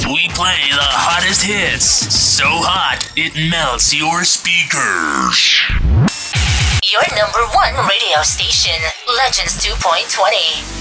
we play the hottest hits. So hot, it melts your speakers. Your number one radio station, Legends 2.20.